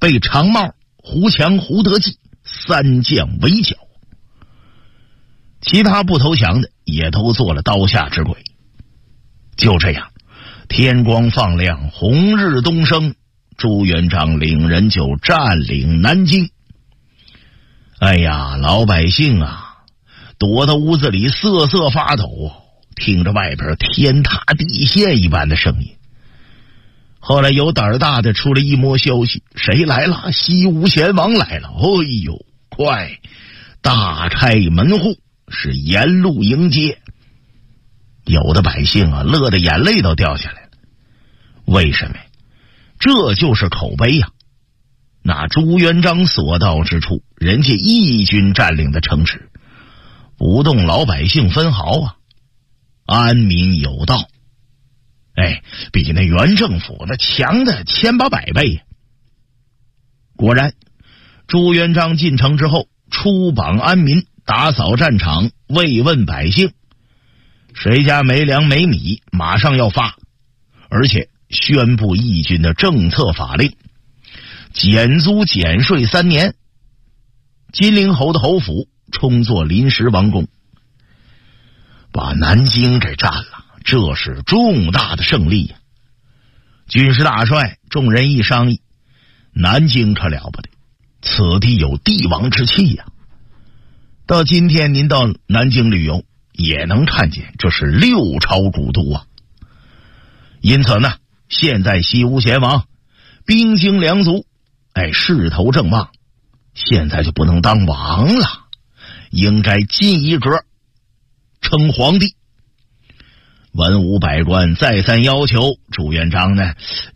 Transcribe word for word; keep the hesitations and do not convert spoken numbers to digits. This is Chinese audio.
被长茂、胡强、胡德济三将围剿，其他不投降的也都做了刀下之鬼。就这样，天光放亮，红日东升，朱元璋领人就占领南京。哎呀，老百姓啊，躲到屋子里瑟瑟发抖，听着外边天塌地陷一般的声音。后来有胆儿大的出来一摸消息，谁来了？西吴贤王来了！哎呦，快！大拆门户，是沿路迎接。有的百姓啊，乐得眼泪都掉下来了。为什么？这就是口碑呀、啊！那朱元璋所到之处，人家义军占领的城池，不动老百姓分毫啊，安民有道。哎，比那原政府那强的千八百倍。果然，朱元璋进城之后，出榜安民，打扫战场，慰问百姓，谁家没粮没米，马上要发，而且宣布义军的政策法令，减租减税三年，金陵侯的侯府充作临时王宫，把南京给占了。这是重大的胜利呀、啊！军师大帅众人一商议，南京可了不得，此地有帝王之气呀、啊！到今天您到南京旅游也能看见，这是六朝古都啊！因此呢，现在西吴贤王兵精粮足，哎，势头正旺，现在就不能当王了，应该进一格称皇帝。文武百官再三要求，朱元璋呢